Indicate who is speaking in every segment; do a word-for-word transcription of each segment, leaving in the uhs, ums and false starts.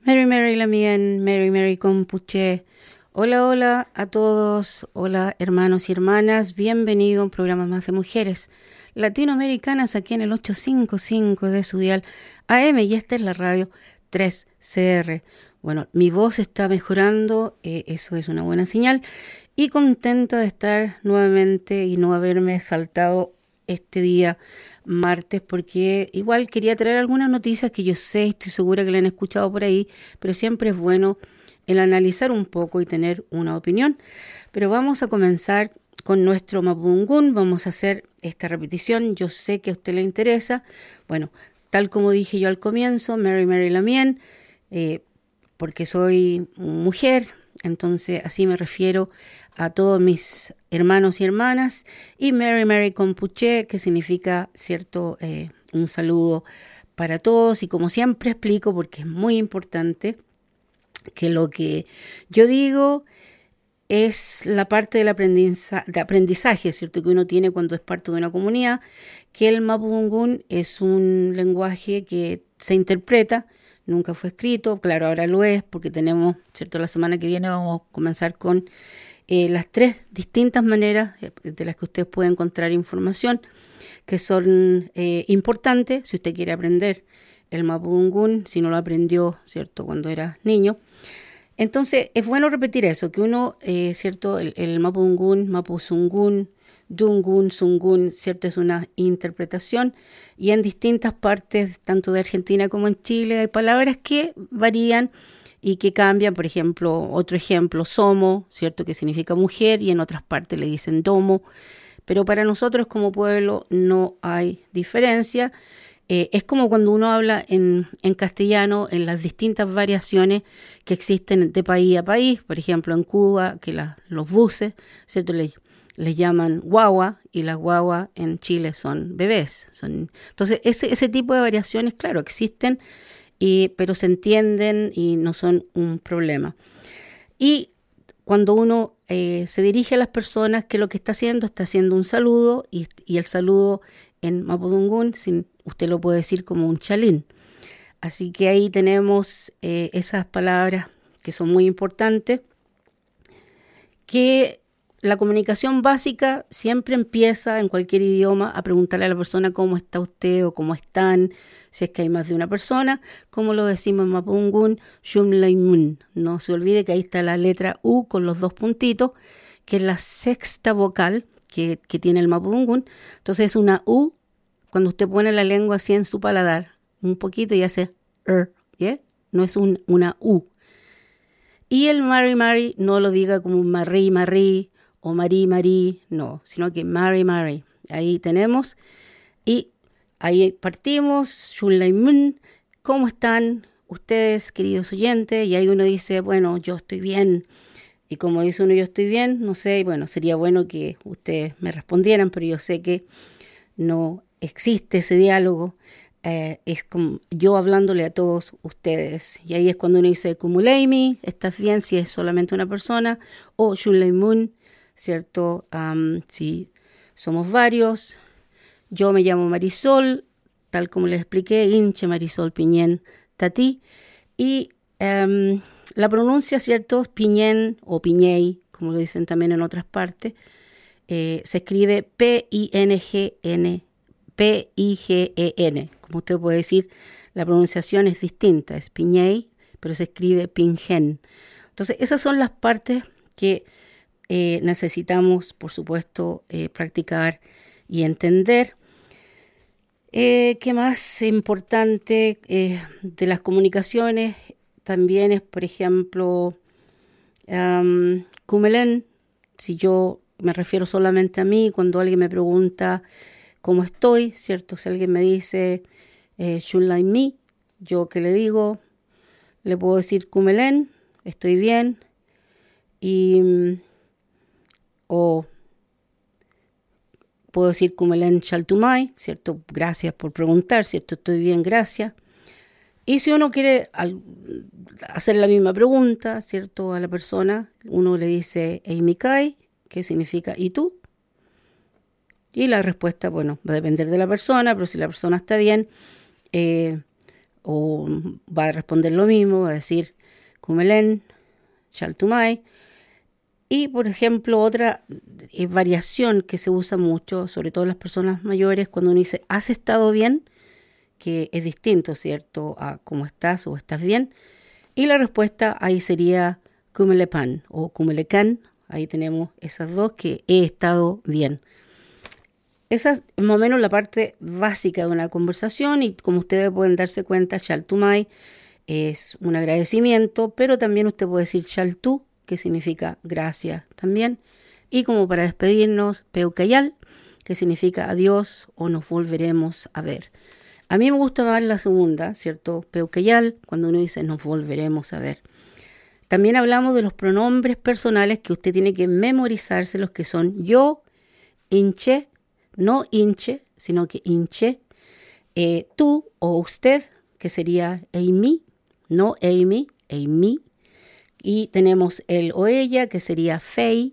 Speaker 1: Mary Mary Lamien, Mary Mary Compuche. Hola, hola a todos, hola hermanos y hermanas, bienvenido a un programa más de mujeres latinoamericanas aquí en el ochocientos cincuenta y cinco de su dial A M y esta es la radio tres C R. Bueno, mi voz está mejorando, eh, eso es una buena señal y contenta de estar nuevamente y no haberme saltado este día martes porque igual quería traer algunas noticias que yo sé, estoy segura que la han escuchado por ahí, pero siempre es bueno el analizar un poco y tener una opinión. Pero vamos a comenzar con nuestro Mapudungún, vamos a hacer esta repetición, yo sé que a usted le interesa. Bueno, tal como dije yo al comienzo, Mary Mary Lamien, eh, porque soy mujer, entonces así me refiero a todos mis hermanos y hermanas, y Mary Mary Compuche, que significa, cierto, eh, un saludo para todos, y como siempre explico, porque es muy importante, que lo que yo digo es la parte del aprendiza, de aprendizaje, ¿cierto?, que uno tiene cuando es parte de una comunidad, que el Mapudungún es un lenguaje que se interpreta, nunca fue escrito, claro, ahora lo es, porque tenemos, ¿cierto?, la semana que viene vamos a comenzar con eh, las tres distintas maneras de las que usted puede encontrar información, que son eh, importantes si usted quiere aprender el Mapudungún, si no lo aprendió, ¿cierto?, cuando era niño. Entonces, es bueno repetir eso, que uno, eh, ¿cierto?, el, el Mapudungún, Mapuzungún, Dungun, Sungun, ¿cierto?, es una interpretación y en distintas partes, tanto de Argentina como en Chile, hay palabras que varían y que cambian. Por ejemplo, otro ejemplo, somo, ¿cierto?, que significa mujer y en otras partes le dicen domo, pero para nosotros como pueblo no hay diferencia. Eh, es como cuando uno habla en, en castellano, en las distintas variaciones que existen de país a país. Por ejemplo, en Cuba, que la, los buses, ¿cierto?, les, les llaman guagua, y las guaguas en Chile son bebés. Son, entonces, ese, ese tipo de variaciones, claro, existen, y, pero se entienden y no son un problema. Y cuando uno eh, se dirige a las personas, que lo que está haciendo, está haciendo un saludo, y, y el saludo en Mapudungún, sin, usted lo puede decir como un chalín. Así que ahí tenemos eh, esas palabras que son muy importantes, que la comunicación básica siempre empieza en cualquier idioma a preguntarle a la persona cómo está usted o cómo están, si es que hay más de una persona, como lo decimos en Mapudungún, Shumlaimun. No se olvide que ahí está la letra U con los dos puntitos, que es la sexta vocal que, que tiene el Mapudungún. Entonces es una U, cuando usted pone la lengua así en su paladar, un poquito y hace er, ¿yeah? No es un, una U. Y el Mary Mary no lo diga como Marie Marie o Marie Marie, no, sino que Mary Mary. Ahí tenemos, y ahí partimos, Shunlaimun, ¿cómo están ustedes, queridos oyentes? Y ahí uno dice, bueno, yo estoy bien. Y como dice uno, yo estoy bien, no sé, bueno, sería bueno que ustedes me respondieran, pero yo sé que no existe ese diálogo. Eh, es como yo hablándole a todos ustedes, y ahí es cuando uno dice Kumuleimi, estás bien si es solamente una persona, o Shunleimun, ¿cierto? Um, si somos varios. Yo me llamo Marisol, tal como les expliqué, Inche Marisol Piñén Tati, y um, la pronuncia, ¿cierto?, Piñén o Piñey, como lo dicen también en otras partes, eh, se escribe P I N G N, P I G E N. Como usted puede decir, la pronunciación es distinta, es Piñey, pero se escribe Pingen. Entonces, esas son las partes que eh, necesitamos, por supuesto, eh, practicar y entender. Eh, ¿Qué más importante eh, de las comunicaciones? También es, por ejemplo, um, Kumelen. Si yo me refiero solamente a mí, cuando alguien me pregunta cómo estoy, ¿cierto? Si alguien me dice eh, Shunlai mi, yo que le digo, le puedo decir Kumelen, estoy bien, y o puedo decir Kumelen Shaltumai, ¿cierto? Gracias por preguntar, ¿cierto? Estoy bien, gracias. Y si uno quiere al, hacer la misma pregunta, ¿cierto?, a la persona, uno le dice Eimikai, que significa ¿y tú? Y la respuesta, bueno, va a depender de la persona, pero si la persona está bien, eh, o va a responder lo mismo, va a decir kumelen, chaltumay. Y, por ejemplo, otra eh, variación que se usa mucho, sobre todo en las personas mayores, cuando uno dice, ¿has estado bien? Que es distinto, ¿cierto?, a cómo estás o estás bien. Y la respuesta ahí sería kumelepan o kumelekan. Ahí tenemos esas dos, que he estado bien. Esa es más o menos la parte básica de una conversación, y como ustedes pueden darse cuenta, chaltumay es un agradecimiento, pero también usted puede decir chaltu, que significa gracias también. Y como para despedirnos, peukayal, que significa adiós o nos volveremos a ver. A mí me gusta más la segunda, ¿cierto? Peukayal, cuando uno dice nos volveremos a ver. También hablamos de los pronombres personales que usted tiene que memorizarse, los que son yo, inche, no inche, sino que inche, eh, tú o usted, que sería eimi, no eimi, eimi. Y tenemos él o ella, que sería fei.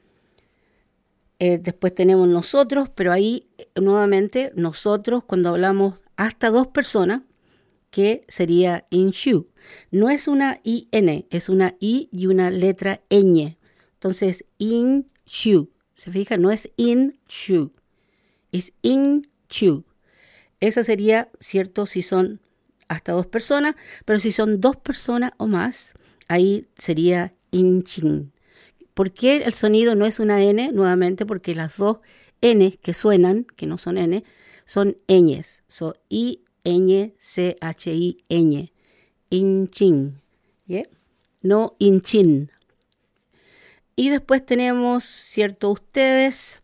Speaker 1: Eh, después tenemos nosotros, pero ahí nuevamente nosotros cuando hablamos hasta dos personas, que sería inshu. No es una I N, es una I y una letra ñ. Entonces, inshu. ¿Se fija? No es inshu, es inshu. Esa sería, ¿cierto?, si son hasta dos personas, pero si son dos personas o más, ahí sería inchin. ¿Por qué el sonido no es una N? Nuevamente porque las dos N que suenan, que no son N, son ñes. So, I, Ñ, C, H, I, Ñ. Inchin. ¿Yeah? No inchin. Y después tenemos, ¿cierto?, ustedes,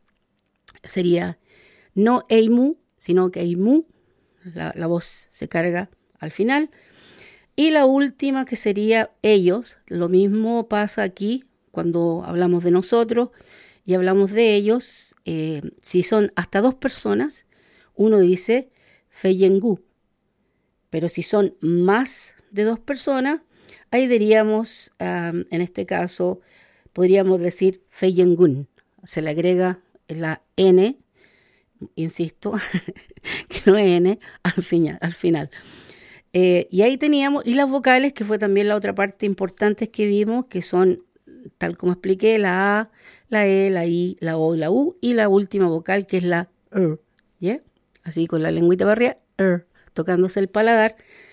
Speaker 1: sería no eimu, sino que eimu. La, la voz se carga al final. Y la última, que sería ellos. Lo mismo pasa aquí cuando hablamos de nosotros y hablamos de ellos. Eh, si son hasta dos personas, uno dice feyengu. Pero si son más de dos personas, ahí diríamos, um, en este caso, podríamos decir feyengun. Se le agrega la N, insisto, que no es N, al final. Al final. Eh, y ahí teníamos, y las vocales, que fue también la otra parte importante que vimos, que son, tal como expliqué, la A, la E, la I, la O y la U, y la última vocal, que es la R, ¿yeah? Así con la lengüita para arriba, R, tocándose el paladar.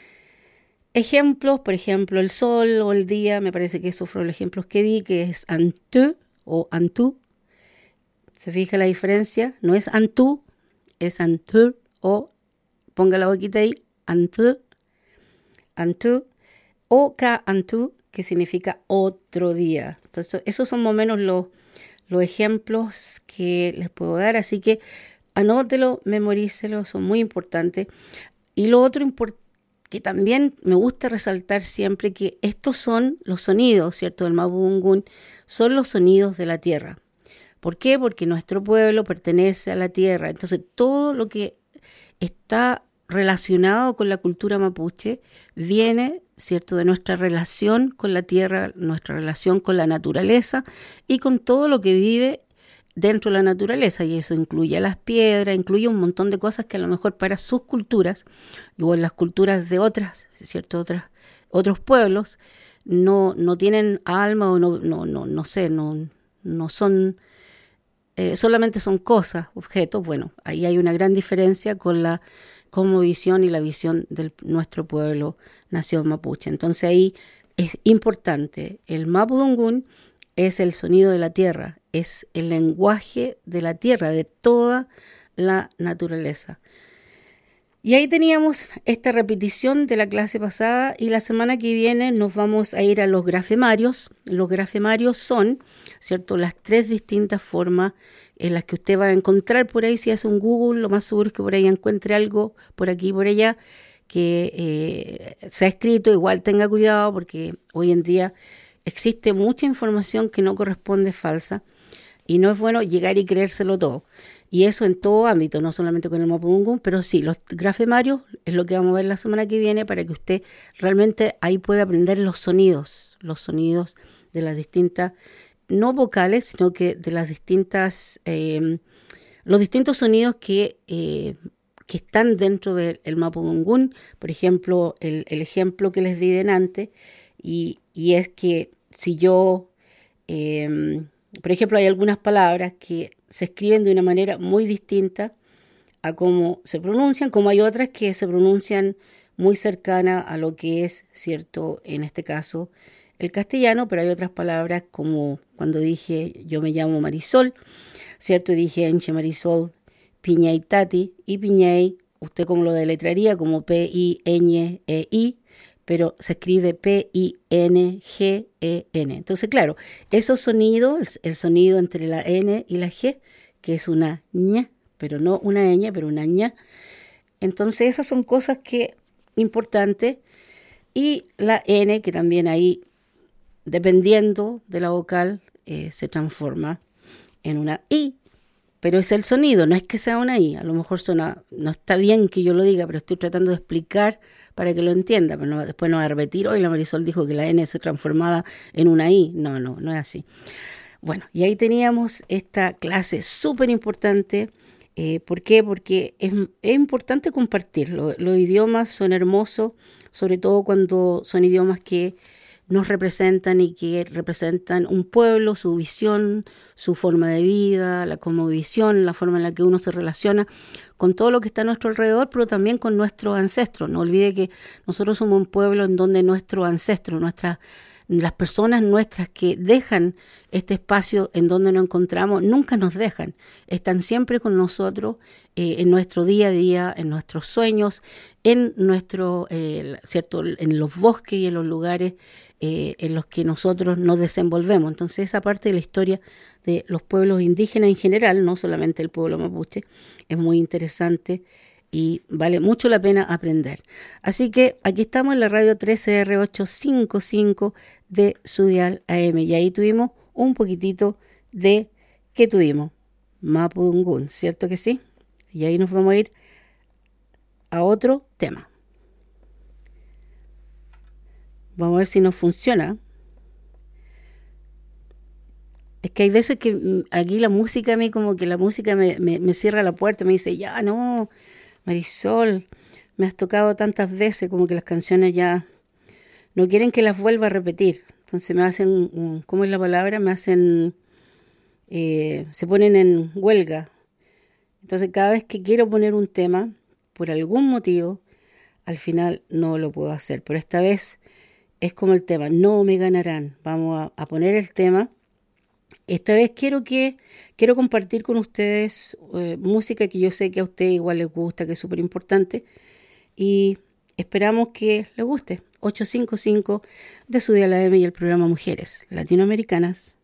Speaker 1: Ejemplos, por ejemplo, el sol o el día, me parece que esos fueron los ejemplos que di, que es antu o antu. ¿Se fija la diferencia? No es antu, es antur, o ponga la boquita ahí, antu. Antu, o ka antu, que significa otro día. Entonces, esos son más o menos los, los ejemplos que les puedo dar. Así que anótelo, memorícelo, son muy importantes. Y lo otro import- que también me gusta resaltar siempre, que estos son los sonidos, ¿cierto?, del Mapudungun, son los sonidos de la tierra. ¿Por qué? Porque nuestro pueblo pertenece a la tierra. Entonces, todo lo que está relacionado con la cultura mapuche viene, ¿cierto?, de nuestra relación con la tierra, nuestra relación con la naturaleza y con todo lo que vive dentro de la naturaleza. Y eso incluye las piedras, incluye un montón de cosas que a lo mejor para sus culturas o en las culturas de otras, ¿cierto?, otras, otros pueblos no, no tienen alma o no, no, no, no sé, no, no son, eh, solamente son cosas, objetos. Bueno, ahí hay una gran diferencia con la como visión y la visión de nuestro pueblo nación mapuche. Entonces ahí es importante. El Mapudungun es el sonido de la tierra, es el lenguaje de la tierra, de toda la naturaleza. Y ahí teníamos esta repetición de la clase pasada, y la semana que viene nos vamos a ir a los grafemarios. Los grafemarios son, ¿cierto?, las tres distintas formas en las que usted va a encontrar por ahí. Si hace un Google, lo más seguro es que por ahí encuentre algo por aquí y por allá que eh, se ha escrito. Igual tenga cuidado, porque hoy en día existe mucha información que no corresponde, falsa, y no es bueno llegar y creérselo todo. Y eso en todo ámbito, no solamente con el Mapudungun, pero sí, los grafemarios es lo que vamos a ver la semana que viene, para que usted realmente ahí pueda aprender los sonidos, los sonidos de las distintas, no vocales, sino que de las distintas, eh, los distintos sonidos que, eh, que están dentro del Mapudungún. Por ejemplo, el, el ejemplo que les di delante, y, y es que si yo, eh, por ejemplo, hay algunas palabras que se escriben de una manera muy distinta a cómo se pronuncian, como hay otras que se pronuncian muy cercana a lo que es, ¿cierto?, en este caso, el castellano, pero hay otras palabras como cuando dije yo me llamo Marisol, ¿cierto? Y dije Enche Marisol Piñey Tati, y Piñey, usted como lo deletraría como P I Ñ E I, pero se escribe P I N G E N. Entonces, claro, esos sonidos, el, el sonido entre la N y la G, que es una ña, pero no una ñ, pero una ña. Entonces, esas son cosas que importantes. Y la N, que también ahí, dependiendo de la vocal, eh, se transforma en una I, pero es el sonido, no es que sea una I. A lo mejor suena, no está bien que yo lo diga, pero estoy tratando de explicar para que lo entienda, pero no, después no va a repetir, hoy la Marisol dijo que la N se transformaba en una I. No, no, no es así. Bueno, y ahí teníamos esta clase súper importante. Eh, ¿Por qué? Porque es, es importante compartir. Los, los idiomas son hermosos, sobre todo cuando son idiomas que nos representan y que representan un pueblo, su visión, su forma de vida, la cosmovisión, la forma en la que uno se relaciona con todo lo que está a nuestro alrededor, pero también con nuestros ancestros. No olvide que nosotros somos un pueblo en donde nuestros ancestros, nuestras las personas nuestras que dejan este espacio en donde nos encontramos, nunca nos dejan. Están siempre con nosotros eh, en nuestro día a día, en nuestros sueños, en nuestro, eh, cierto, en los bosques y en los lugares eh, en los que nosotros nos desenvolvemos. Entonces, esa parte de la historia de los pueblos indígenas en general, no solamente el pueblo mapuche, es muy interesante y vale mucho la pena aprender. Así que aquí estamos en la radio trece R ochocientos cincuenta y cinco de su dial A M, y ahí tuvimos un poquitito de, ¿qué tuvimos? Mapudungún, ¿cierto que sí? Y ahí nos vamos a ir a otro tema. Vamos a ver si nos funciona. Es que hay veces que aquí la música, a mí como que la música me, me, me cierra la puerta, me dice, ya no, Marisol, me has tocado tantas veces, como que las canciones ya no quieren que las vuelva a repetir. Entonces me hacen, ¿cómo es la palabra? Me hacen, eh, se ponen en huelga. Entonces cada vez que quiero poner un tema, por algún motivo, al final no lo puedo hacer. Pero esta vez es como el tema, no me ganarán. Vamos a, a poner el tema. Esta vez quiero que quiero compartir con ustedes eh, música que yo sé que a ustedes igual les gusta, que es súper importante, y esperamos que les guste. ochocientos cincuenta y cinco de su dial A M y el programa Mujeres Latinoamericanas.